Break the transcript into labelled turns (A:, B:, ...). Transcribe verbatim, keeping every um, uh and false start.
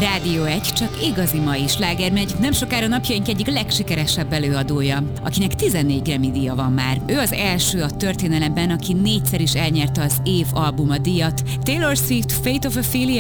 A: Rádió egy, csak igazi mai sláger megy, nem sokára napjaink egyik legsikeresebb előadója, akinek tizennégy Grammy-díja van már. Ő az első a történelemben, aki négyszer is elnyerte az év albuma díjat. Taylor Swift Fate of Ophelia